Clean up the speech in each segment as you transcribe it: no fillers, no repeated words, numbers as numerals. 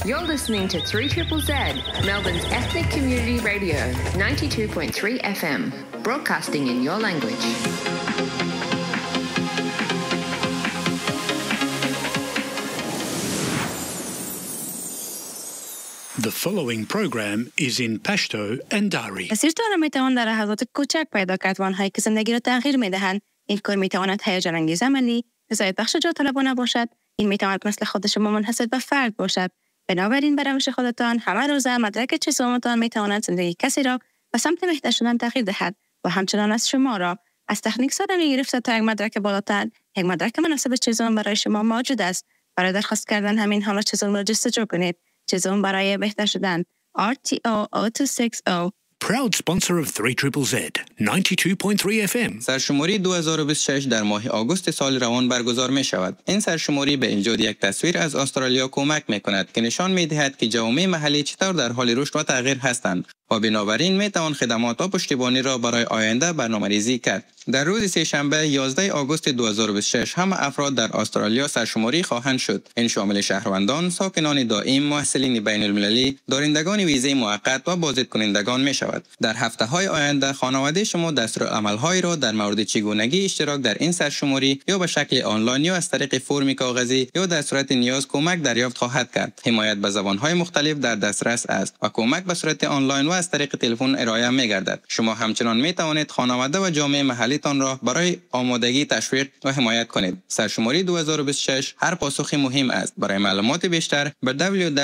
You're listening to 3ZZZ, Melbourne's ethnic community radio, 92.3 FM, broadcasting in your language. The following program is in Pashto and Dari. مسیرتان میتوان در لحظات کوچک پیدا کرد و آنهایی که زندگی را تغییر میدهند. این کار میتواند هیجان انگیز عملی، رضایت بخش جاطلبانه باشد. این میتواند مثل خود شما منحصر به فرد باشد. بنابراین به روش خودتان همه روزه مدرک چیزهایتان میتواند زندگی کسی را به سمت بهتر شدن تغییر دهد و همچنان از شما را از تکنیک سازی گرفته تا یک مدرک بالاتر، یک مدرک مناسب چیزون برای شما موجود است. برای درخواست کردن همین حالا چیزون را جستجو کنید. چیزون برای بهتر شدن RTO 0260. Proud sponsor of 3ZZZ, 92.3 FM. سرشماری 2026 در ماه آگوست سال روان برگزار می شود. این سرشماری به ایجاد یک تصویر از استرالیا کمک می کند که نشان می دهد که جوامع محلی چطور در حال رشد و تغییر هستند و بنابراین می توان خدمات و پشتیبانی را برای آینده برنامه‌ریزی کرد. در روز سه‌شنبه 11 آگوست 2026 همه افراد در استرالیا سرشماری خواهند شد. این شامل شهروندان، ساکنان دائم، محصلین بین المللی، دارندگان ویزه موقت و بازدیدکنندگان می شود. در هفته‌های آینده خانواده شما دستورالعمل‌هایی را در مورد چگونگی اشتراک در این سرشماری یا به شکل آنلاین یا از طریق فرم کاغذی یا در صورت نیاز کمک دریافت خواهد کرد. حمایت به زبان‌های مختلف در دسترس است و کمک به صورت آنلاین و از طریق تلفن ارائه می‌گردد. شما همچنان می‌توانید خانواده و جامعه محلیتان را برای آمادگی تشویق و حمایت کنید. سرشماری 2026 هر پاسخی مهم است. برای معلومات بیشتر به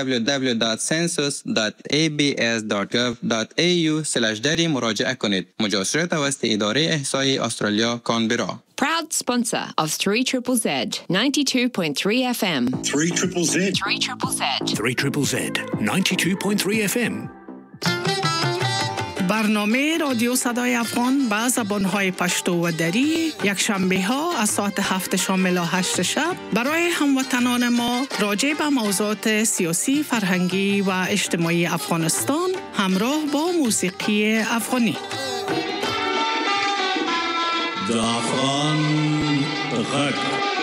www.census.abs.gov.au/dari مراجعه کنید. مجاز توسط اداره احصای استرالیا کانبرا. Proud sponsor of 3ZZZ, 92.3 FM. 3ZZZ. 3ZZZ, 92.3 FM. برنامه رادیو صدای افغان با زبان‌های پشتو و دری یک شنبه ها از ساعت 7 شامل 8 شب برای هموطنان ما راجع به موضوعات سیاسی، فرهنگی و اجتماعی افغانستان همراه با موسیقی افغانی. د افغان غږ